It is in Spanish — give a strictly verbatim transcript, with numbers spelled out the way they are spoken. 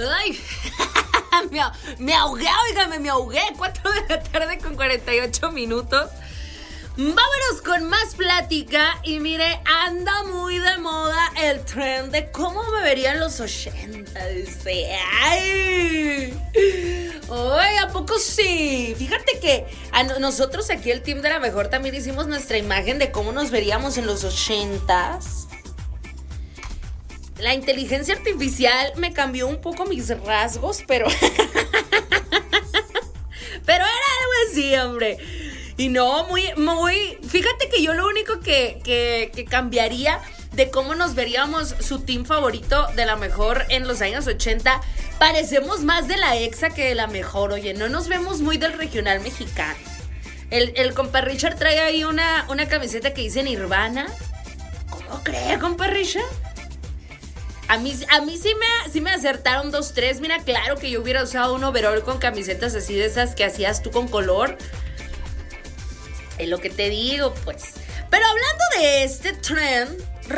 Ay, me, me ahogué, oígame, me ahogué. cuatro de la tarde con cuarenta y ocho minutos. Vámonos con más plática. Y mire, anda muy de moda el trend de cómo me verían los ochenta. Dice, ay, ay, ¿a poco sí? Fíjate que a nosotros aquí el team de La Mejor también hicimos nuestra imagen de cómo nos veríamos en los ochentas. La inteligencia artificial me cambió un poco mis rasgos, pero pero era algo así, hombre. Y no, muy, muy... Fíjate que yo lo único que, que, que cambiaría de cómo nos veríamos su team favorito de La Mejor en los años ochenta, parecemos más de la Exa que de La Mejor. Oye, no nos vemos muy del regional mexicano. El, el compa Richard trae ahí una, una camiseta que dice Nirvana. ¿Cómo cree, compa Richard? A mí, a mí sí, me, sí me acertaron dos, tres. Mira, claro que yo hubiera usado un overall con camisetas así de esas que hacías tú con color. Es lo que te digo, pues. Pero hablando de este trend,